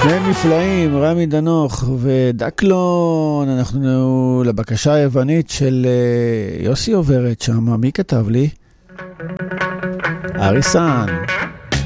שני נפלאים, רמי דנוך ודקלון. אנחנו לבקשה היוונית של יוסי עוברת שם. מי כתב לי? אריסן.